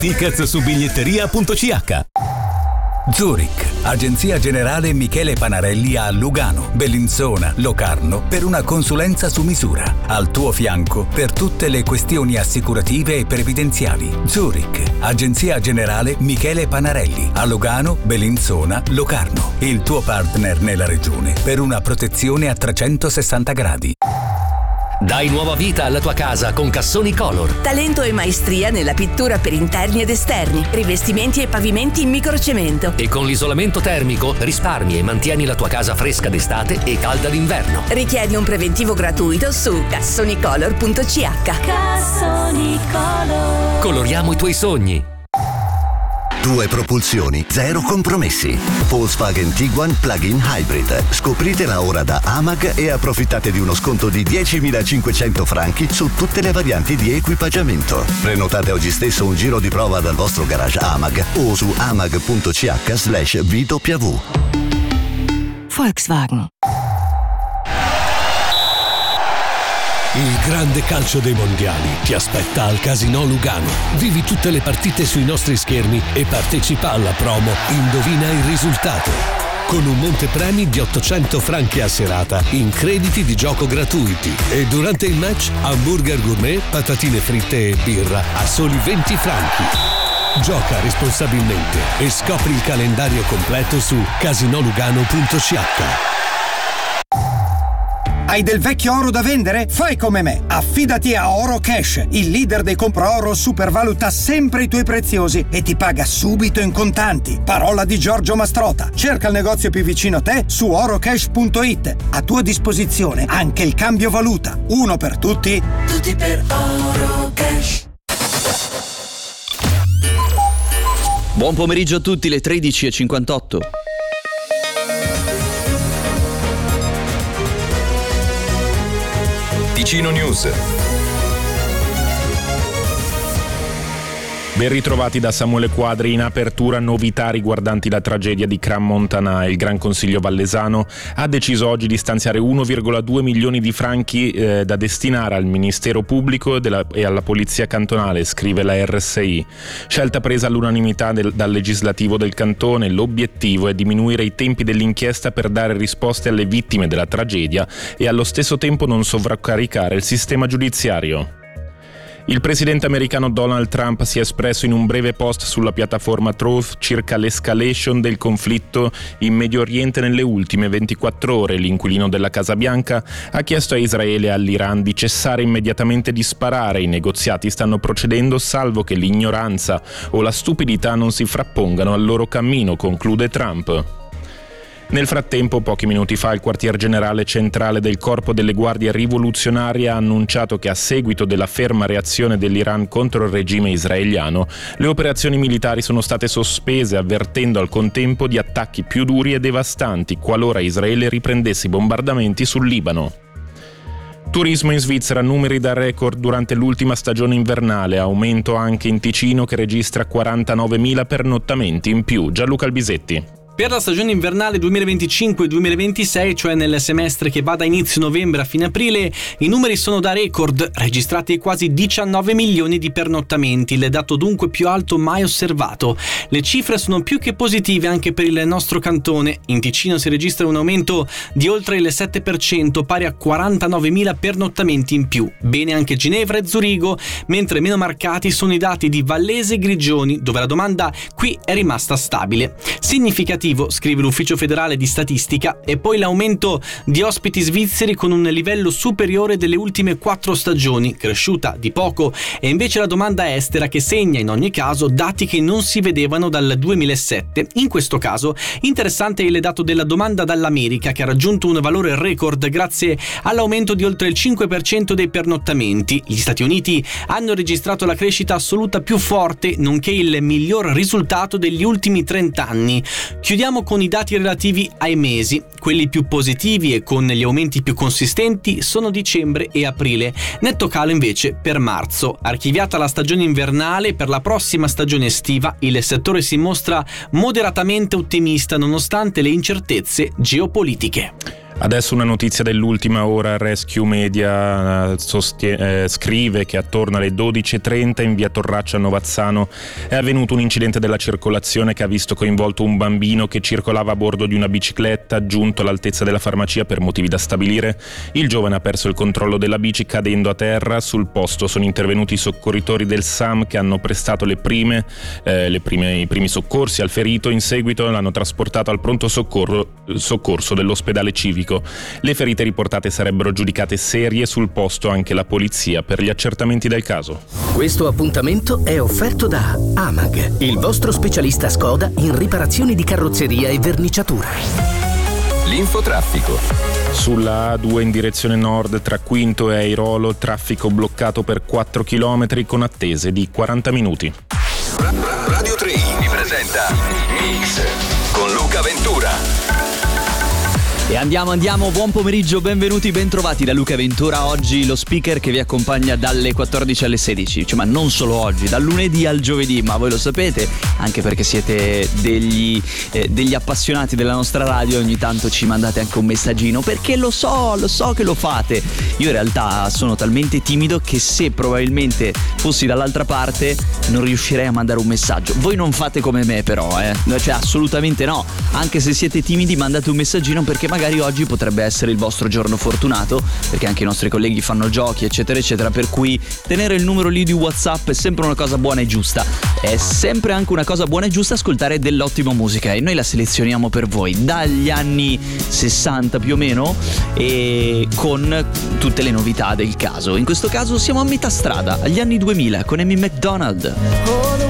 Tickets su biglietteria.ch. Zurich, Agenzia Generale Michele Panarelli a Lugano, Bellinzona, Locarno per una consulenza su misura. Al tuo fianco per tutte le questioni assicurative e previdenziali. Zurich, Agenzia Generale Michele Panarelli a Lugano, Bellinzona, Locarno. Il tuo partner nella regione per una protezione a 360 gradi. Dai nuova vita alla tua casa con Cassoni Color. Talento e maestria nella pittura per interni ed esterni, rivestimenti e pavimenti in microcemento. E con l'isolamento termico risparmi e mantieni la tua casa fresca d'estate e calda d'inverno. Richiedi un preventivo gratuito su cassonicolor.ch. Cassoni Color. Coloriamo i tuoi sogni. 2 propulsioni, 0 compromessi. Volkswagen Tiguan Plug-in Hybrid. Scopritela ora da AMAG e approfittate di uno sconto di 10.500 franchi su tutte le varianti di equipaggiamento. Prenotate oggi stesso un giro di prova dal vostro garage AMAG o su amag.ch/VW. Volkswagen. Il grande calcio dei mondiali ti aspetta al Casinò Lugano. Vivi tutte le partite sui nostri schermi e partecipa alla promo Indovina il risultato. Con un montepremi di 800 franchi a serata in crediti di gioco gratuiti. E durante il match hamburger gourmet, patatine fritte e birra a soli 20 franchi. Gioca responsabilmente e scopri il calendario completo su casinolugano.ch. Hai del vecchio oro da vendere? Fai come me. Affidati a Oro Cash. Il leader dei compra-oro supervaluta sempre i tuoi preziosi e ti paga subito in contanti. Parola di Giorgio Mastrota. Cerca il negozio più vicino a te su orocash.it. A tua disposizione anche il cambio valuta. Uno per tutti. Tutti per Oro Cash. Buon pomeriggio a tutti, le 13:58. Ticino News. Ben ritrovati da Samuele Quadri. In apertura novità riguardanti la tragedia di Cram Montana. Il Gran Consiglio Vallesano ha deciso oggi di stanziare 1,2 milioni di franchi da destinare al Ministero Pubblico e alla Polizia Cantonale, scrive la RSI. Scelta presa all'unanimità dal legislativo del cantone. L'obiettivo è diminuire i tempi dell'inchiesta per dare risposte alle vittime della tragedia e allo stesso tempo non sovraccaricare il sistema giudiziario. Il presidente americano Donald Trump si è espresso in un breve post sulla piattaforma Truth circa l'escalation del conflitto in Medio Oriente nelle ultime 24 ore. L'inquilino della Casa Bianca ha chiesto a Israele e all'Iran di cessare immediatamente di sparare. I negoziati stanno procedendo salvo che l'ignoranza o la stupidità non si frappongano al loro cammino, conclude Trump. Nel frattempo, pochi minuti fa, il quartier generale centrale del Corpo delle Guardie Rivoluzionarie ha annunciato che a seguito della ferma reazione dell'Iran contro il regime israeliano, le operazioni militari sono state sospese, avvertendo al contempo di attacchi più duri e devastanti qualora Israele riprendesse i bombardamenti sul Libano. Turismo in Svizzera, numeri da record durante l'ultima stagione invernale, aumento anche in Ticino che registra 49.000 pernottamenti in più. Gianluca Albisetti. Per la stagione invernale 2025-2026, cioè nel semestre che va da inizio novembre a fine aprile, i numeri sono da record, registrati quasi 19 milioni di pernottamenti, il dato dunque più alto mai osservato. Le cifre sono più che positive anche per il nostro cantone. In Ticino si registra un aumento di oltre il 7%, pari a 49.000 pernottamenti in più. Bene anche Ginevra e Zurigo, mentre meno marcati sono i dati di Vallese e Grigioni, dove la domanda qui è rimasta stabile. Significativo, scrive l'Ufficio Federale di Statistica, e poi l'aumento di ospiti svizzeri con un livello superiore delle ultime 4 stagioni, cresciuta di poco, e invece la domanda estera che segna in ogni caso dati che non si vedevano dal 2007. In questo caso interessante è il dato della domanda dall'America, che ha raggiunto un valore record grazie all'aumento di oltre il 5% dei pernottamenti. Gli Stati Uniti hanno registrato la crescita assoluta più forte, nonché il miglior risultato degli ultimi 30 anni. Chiudiamo con i dati relativi ai mesi. Quelli più positivi e con gli aumenti più consistenti sono dicembre e aprile. Netto calo invece per marzo. Archiviata la stagione invernale, per la prossima stagione estiva il settore si mostra moderatamente ottimista nonostante le incertezze geopolitiche. Adesso una notizia dell'ultima ora. Rescue Media scrive che attorno alle 12:30 in via Torraccia a Novazzano è avvenuto un incidente della circolazione che ha visto coinvolto un bambino che circolava a bordo di una bicicletta giunto all'altezza della farmacia per motivi da stabilire. Il giovane ha perso il controllo della bici cadendo a terra. Sul posto sono intervenuti i soccorritori del SAM che hanno prestato i primi soccorsi al ferito. In seguito l'hanno trasportato al pronto soccorso dell'ospedale civico. Le ferite riportate sarebbero giudicate serie, sul posto anche la polizia per gli accertamenti del caso. Questo appuntamento è offerto da AMAG, il vostro specialista Skoda in riparazioni di carrozzeria e verniciatura. L'infotraffico. Sulla A2 in direzione nord tra Quinto e Airolo, traffico bloccato per 4 km con attese di 40 minuti. Radio 3 vi presenta Mix con Luca Ventura. E andiamo, buon pomeriggio, benvenuti, bentrovati da Luca Ventura. Oggi lo speaker che vi accompagna dalle 14 alle 16, ma non solo oggi, dal lunedì al giovedì, ma voi lo sapete, anche perché siete degli appassionati della nostra radio, ogni tanto ci mandate anche un messaggino, perché lo so che lo fate. Io in realtà sono talmente timido che se probabilmente fossi dall'altra parte non riuscirei a mandare un messaggio. Voi non fate come me però, cioè assolutamente no, anche se siete timidi mandate un messaggino, perché magari oggi potrebbe essere il vostro giorno fortunato, perché anche i nostri colleghi fanno giochi eccetera eccetera, per cui tenere il numero lì di WhatsApp è sempre una cosa buona e giusta. È sempre anche una cosa buona e giusta ascoltare dell'ottima musica, e noi la selezioniamo per voi dagli anni 60 più o meno, e con tutte le novità del caso. In questo caso siamo a metà strada, agli anni 2000 con Amy McDonald.